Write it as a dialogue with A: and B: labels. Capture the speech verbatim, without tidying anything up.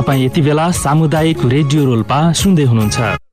A: तपाईँ यति बेला सामुदायिक रेडियो रोल्पा सुन्दै हुनुहुन्छ।